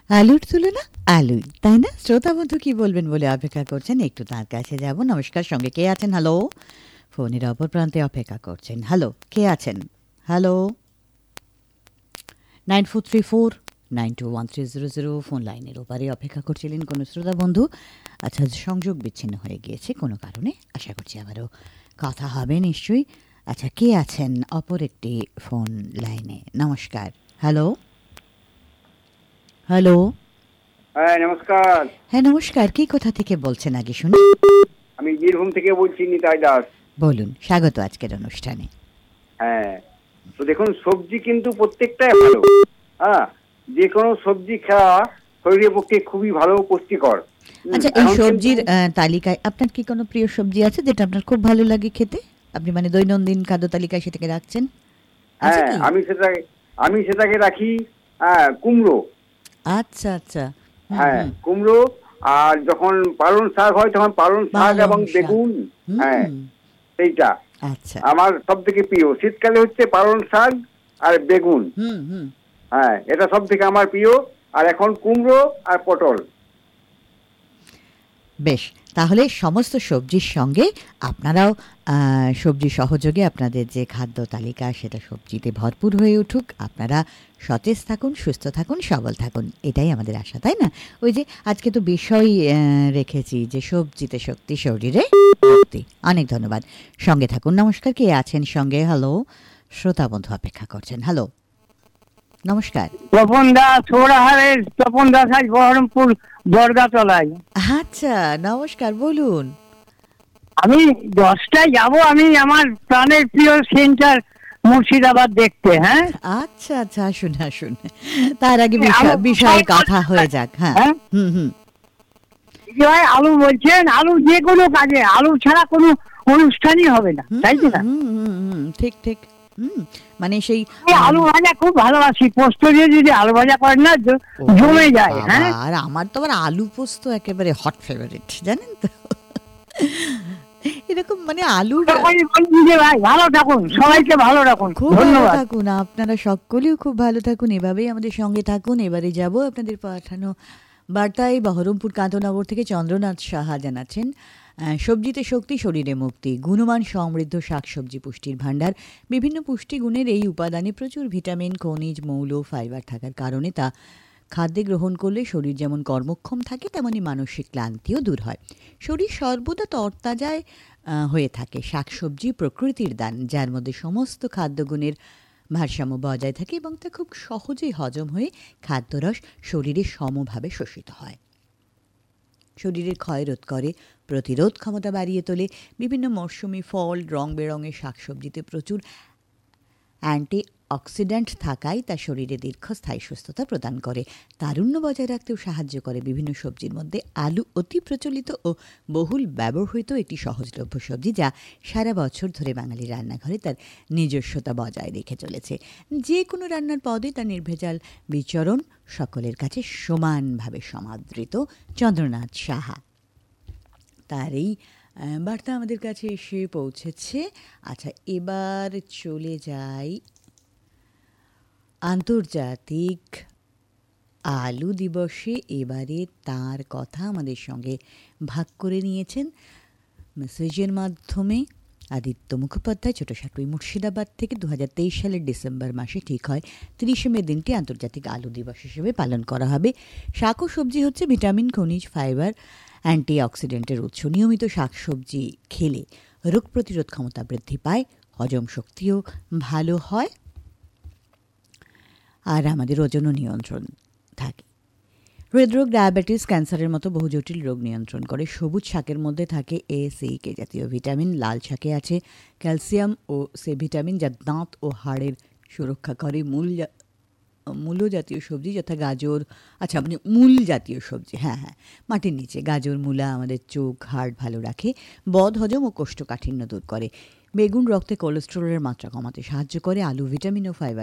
আলুর তুলনা আলুই, তাই না? শ্রোতা বন্ধু কি বলবেন বলে অপেক্ষা করছেন, একটু তার কাছে যাব। নমস্কার, সঙ্গে কে আছেন? হ্যালো, ফোনের অপর প্রান্তে অপেক্ষা করছেন। হ্যালো, কে আছেন? হ্যালো, 9434921300 ফোন লাইনের ওপারে অপেক্ষা করছিলেন কোনো শ্রোতা বন্ধু। আচ্ছা, সংযোগ বিচ্ছিন্ন হয়ে গিয়েছে কোনো কারণে, আশা করছি আবারও কথা হবে নিশ্চয়ই। আচ্ছা, কে আছেন অপর একটি ফোন লাইনে? নমস্কার। Hello hello. হ্যাঁ, নমস্কার। হ্যাঁ নমস্কার, কি কোথা থেকে বলছেন আগে শুনি? আমি বীরভূম থেকে বলছি, নিতাই দাস। বলুন, স্বাগত আজকের অনুষ্ঠানে। হ্যাঁ, তো দেখুন, সবজি কিন্তু প্রত্যেকটাই ভালো। হ্যাঁ, যে কোনো সবজি খাওয়া শরীরের পক্ষে খুবই ভালো, পুষ্টিকর। আচ্ছা, এই সবজির তালিকায় আপনার কি কোনো প্রিয় সবজি আছে যেটা আপনার খুব ভালো লাগে খেতে? আপনি মানে দৈনন্দিন খাদ্য তালিকায় সেটাকে রাখছেন? হ্যাঁ, আমি সেটাকে রাখি কুমড়ো। আচ্ছা আচ্ছা। হ্যাঁ, কুমড়ো। আর যখন পালং শাক হয় তখন পালং শাক এবং বেগুন। হ্যাঁ, সেইটা আচ্ছা, আমার সব থেকে প্রিয়। শীতকালে হচ্ছে পালং শাক আর বেগুন। হ্যাঁ, এটা সব থেকে আমার প্রিয়। আর এখন কুমড়ো আর পটল। বেশ, তাহলে সমস্ত সবজির সঙ্গে আপনারাও সবজি সহযোগে আপনাদের যে খাদ্য তালিকা সেটা সবজিতে ভরপুর হয়ে উঠুক। আপনারা সতেজ থাকুন, সুস্থ থাকুন, সবল থাকুন, এটাই আমাদের আশা, তাই না? ওই যে আজকে তো বিষয় রেখেছি যে সবজিতে শক্তি, শরীরে শক্তি। অনেক ধন্যবাদ, সঙ্গে থাকুন। নমস্কার, কে আছেন সঙ্গে? হ্যালো, শ্রোতা বন্ধু অপেক্ষা করছেন। হ্যালো, নমস্কার। তপন দাস, সোরাহারের তপন দাস, আজ বহরমপুর দরগাতলায়। আচ্ছা, নমস্কার, বলুন। আমি 10টায় যাব, আমি আমার প্রাণের প্রিয় সেন্টার মুর্শিদাবাদ দেখতে। হ্যাঁ, আচ্ছা আচ্ছা, আসুন আসুন, তার আগে বিষয়ে কথা হয়ে যাক। হ্যাঁ, আলু বলছেন, আলু যে কোনো কাজে আলু ছাড়া কোনো অনুষ্ঠানই হবে না, তাই না? ঠিক ঠিক। মানে সেই আলু ভাজা খুব ভালোবাসি, পোস্ত দিয়ে যদি আলু ভাজা করেন না জমে যায়। হ্যাঁ, আর আমার তো আবার আলু পোস্ত একেবারে হট ফেভারিট, জানেন তো। এরকম মানে আলু। ভালো থাকুন, সবাইকে ভালো রাখুন, খুব ভালো ধন্যবাদ। থাকুন, আপনারা সকলেও খুব ভালো থাকুন, এভাবেই আমাদের সঙ্গে থাকুন। এবারে যাব আপনাদের পাঠানো বার্তায়। বহরমপুর কান্তনগর থেকে চন্দ্রনাথ সাহা জানাচ্ছেন, সবজিতে শক্তি, শরীরে মুক্তি। গুণমান সমৃদ্ধ শাকসবজি পুষ্টির ভাণ্ডার। বিভিন্ন পুষ্টিগুণের এই উপাদানে প্রচুর ভিটামিন, খনিজ, মৌল, ফাইবার থাকার কারণে তা খাদ্যে গ্রহণ করলে শরীর যেমন কর্মক্ষম থাকে, তেমনি মানসিক ক্লান্তিও দূর হয়। শরীর সর্বদা তরতাজায় হয়ে থাকে। শাকসবজি প্রকৃতির দান, যার মধ্যে সমস্ত খাদ্যগুণের ভারসাম্য বজায় থাকে এবং তা খুব সহজেই হজম হয়ে খাদ্যরস শরীরে সমভাবে শোষিত হয়। শরীরের ক্ষয় রোধ করে, প্রতিরোধ ক্ষমতা বাড়িয়ে তোলে। বিভিন্ন মরশুমি ফল, রং বেরঙের শাকসবজিতে প্রচুর অ্যান্টি অক্সিডেন্ট থাকায় তা শরীরে দীর্ঘস্থায়ী সুস্থতা প্রদান করে, তারুণ্য বজায় রাখতেও সাহায্য করে। বিভিন্ন সবজির মধ্যে আলু অতি প্রচলিত ও বহুল ব্যবহৃত একটি সহজলভ্য সবজি, যা সারা বছর ধরে বাঙালি রান্নাঘরে তার নিজস্বতা বজায় রেখে চলেছে। যে কোনো রান্নার পদে তার নির্ভেজাল বিচরণ সকলের কাছে সমানভাবে সমাদৃত। চন্দ্রনাথ সাহা, তার এই বার্তা আমাদের কাছে এসে পৌঁছেছে। আচ্ছা, এবার চলে যাই আন্তর্জাতিক আলু দিবসে। এবারে তার কথা আমাদের সঙ্গে ভাগ করে নিয়েছেন মেসেজের মাধ্যমে আদিত্য মুখোপাধ্যায়, ছোট সাটুই, মুর্শিদাবাদ থেকে। 2023 সালের ডিসেম্বর মাসে ঠিক হয় 30 মে দিনটি আন্তর্জাতিক আলু দিবস হিসেবে পালন করা হবে। শাক ও সবজি হচ্ছে ভিটামিন, খনিজ, ফাইবার, অ্যান্টিঅক্সিডেন্টের উৎস। নিয়মিত শাকসবজি খেলে রোগ প্রতিরোধ ক্ষমতা বৃদ্ধি পায়, হজম শক্তিও ভালো হয়, আর আমাদের ওজনও নিয়ন্ত্রণ থাকে। হৃদরোগ, ডায়াবেটিস, ক্যান্সারের মতো বহু জটিল রোগ নিয়ন্ত্রণ করে। সবুজ শাকের মধ্যে থাকে এ, সি, কে জাতীয় ভিটামিন। লাল শাকে আছে ক্যালসিয়াম ও সে ভিটামিন, যা দাঁত ও হাড়ের সুরক্ষা করে। মূল জাতীয় সবজি যথা গাজর, আচ্ছা মানে মূল জাতীয় সবজি, হ্যাঁ হ্যাঁ, মাটির নিচে গাজর, মূলা আমাদের চোখ, হাড় ভালো রাখে, বদ হজম ও কোষ্ঠকাঠিন্য দূর করে। বেগুন রক্তে কোলেস্টেরলের মাত্রা কমাতে সাহায্য করে। আলু ভিটামিন ও ফাইবার